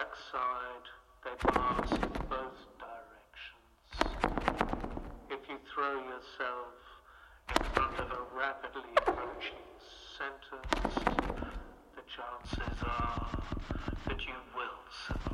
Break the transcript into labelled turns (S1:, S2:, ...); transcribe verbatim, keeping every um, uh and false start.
S1: backside, they pass in both directions. If you throw